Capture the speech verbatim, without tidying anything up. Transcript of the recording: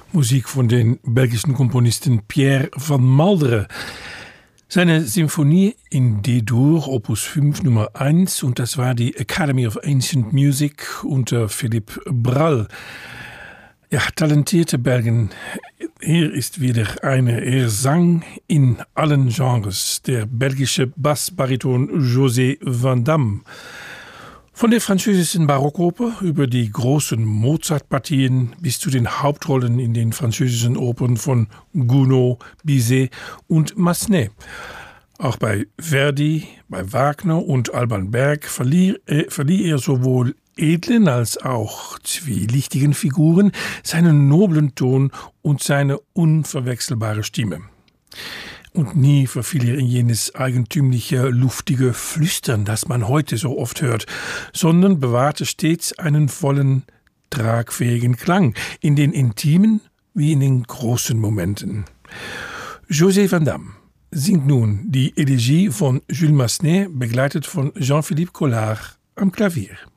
Musik von den belgischen Komponisten Pierre van Malderen. Seine Symphonie in D-Dur, Opus fünf Nummer eins, und das war die Academy of Ancient Music unter Philippe Brall. Ja, talentierte Belgen. Hier ist wieder eine. Er sang in allen Genres. Der belgische Bassbariton José Van Damme. Von der französischen Barockoper über die großen Mozart-Partien bis zu den Hauptrollen in den französischen Opern von Gounod, Bizet und Massenet. Auch bei Verdi, bei Wagner und Alban Berg verlieh, äh, verlieh er sowohl edlen als auch zwielichtigen Figuren seinen noblen Ton und seine unverwechselbare Stimme. Und nie verfiel er in jenes eigentümliche, luftige Flüstern, das man heute so oft hört, sondern bewahrte stets einen vollen, tragfähigen Klang, in den intimen wie in den großen Momenten. José Van Damme singt nun die Elegie von Jules Massenet, begleitet von Jean-Philippe Collard am Klavier.